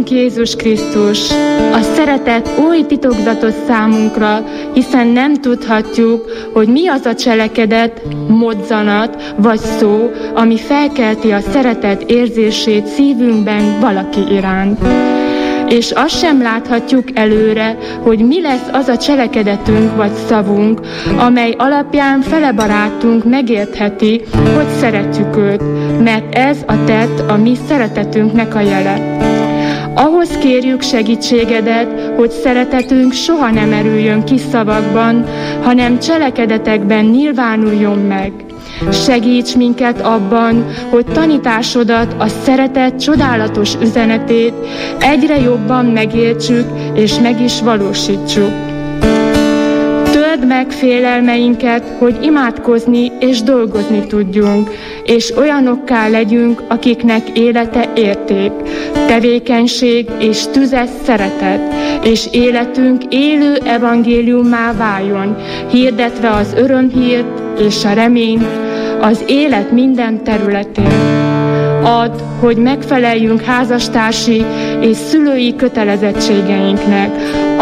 Urunk Jézus Krisztus, a szeretet oly titokzatos számunkra, hiszen nem tudhatjuk, hogy mi az a cselekedet, mozzanat vagy szó, ami felkelti a szeretet érzését szívünkben valaki iránt. És azt sem láthatjuk előre, hogy mi lesz az a cselekedetünk vagy szavunk, amely alapján fele barátunk megértheti, hogy szeretjük őt, mert ez a tett a mi szeretetünknek a jele. Ahhoz kérjük segítségedet, hogy szeretetünk soha nem erüljön ki szavakban, hanem cselekedetekben nyilvánuljon meg. Segíts minket abban, hogy tanításodat, a szeretet csodálatos üzenetét egyre jobban megértsük és meg is valósítsuk. Töld meg félelmeinket, hogy imádkozni és dolgozni tudjunk, és olyanokká legyünk, akiknek élete érték, tevékenység és tüzes szeretet, és életünk élő evangéliummá váljon, hirdetve az örömhírt és a reményt az élet minden területén. Add, hogy megfeleljünk házastársi és szülői kötelezettségeinknek.